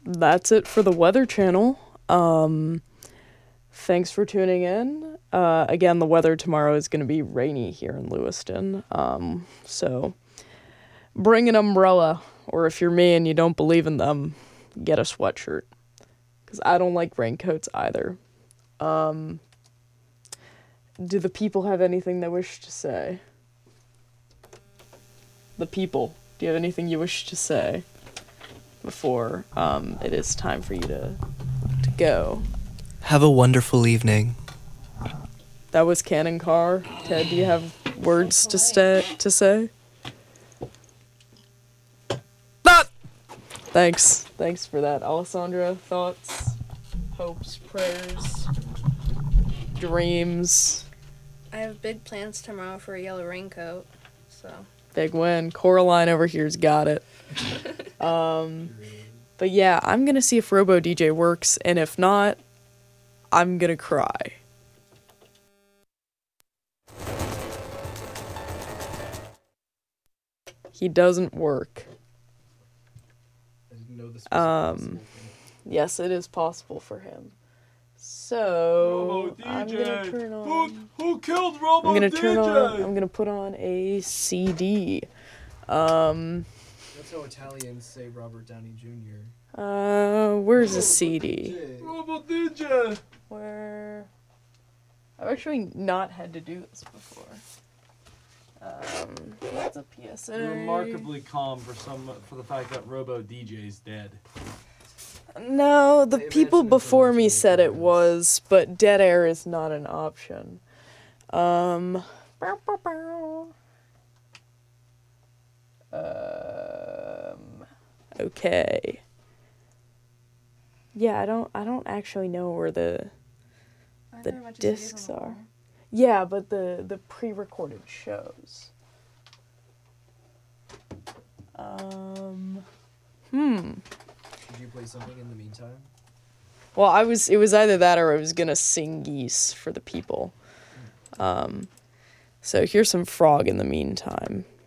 that's it for the Weather Channel. Thanks for tuning in. Again, the weather tomorrow is going to be rainy here in Lewiston. So bring an umbrella, or if you're me and you don't believe in them, get a sweatshirt. Because I don't like raincoats either. Do the people have anything they wish to say? The people, do you have anything you wish to say before it is time for you to go? Have a wonderful evening. That was Cannon Carr. Ted, do you have words to say? Not! Thanks for that. Alessandra, thoughts, hopes, prayers, dreams? I have big plans tomorrow for a yellow raincoat, so. Big win. Coraline over here's got it. But yeah, I'm gonna see if Robo DJ works, and if not, I'm gonna cry. He doesn't work. I didn't know this was possible. Yes, it is possible for him. So I'm gonna turn on. Who killed Robo I'm gonna DJ? turn on. I'm gonna put on a CD. That's how Italians say Robert Downey Jr. Where's the CD? Robo DJ. Where? I've actually not had to do this before. What's a PSA? You're remarkably calm for the fact that Robo DJ's dead. No, the I people imagine before it's me only said it friends. was, but dead air is not an option. Okay. Yeah, I don't actually know where the discs are. Yeah, but the pre-recorded shows. Did you play something in the meantime? Well, it was either that or I was gonna sing Geese for the people. So here's some Frog in the meantime.